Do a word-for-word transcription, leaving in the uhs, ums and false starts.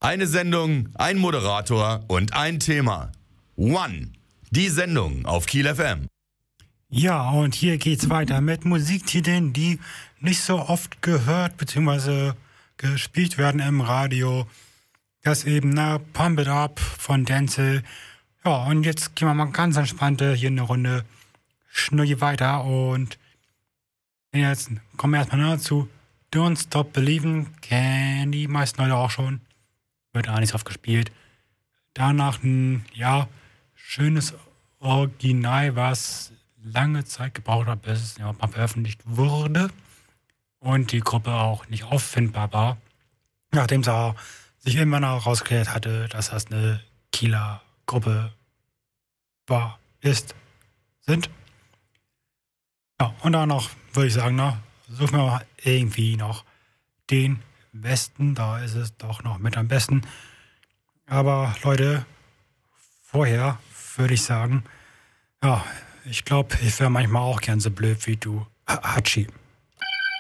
Eine Sendung, ein Moderator und ein Thema. One, die Sendung auf Kiel F M. Ja, und hier geht's weiter mit Musiktiteln, die nicht so oft gehört bzw. gespielt werden im Radio. Das eben, na, Pump It Up von Denzel. Ja, und jetzt gehen wir mal ganz entspannt hier eine Runde Schnurri weiter und jetzt kommen wir erstmal noch zu Don't Stop Believin', kennen die meisten Leute auch schon. Wird auch nicht so oft gespielt. Danach ein, ja, schönes Original, was lange Zeit gebraucht hat, bis es ja mal veröffentlicht wurde und die Gruppe auch nicht auffindbar war, nachdem es auch sich immer noch herausgeklärt hatte, dass das eine Kieler Gruppe war, ist, sind. Ja, und dann noch, würde ich sagen, na, suchen wir mal irgendwie noch den Westen, da ist es doch noch mit am besten. Aber Leute, vorher würde ich sagen, ja, ich glaube, ich wäre manchmal auch gern so blöd wie du, Hatschi.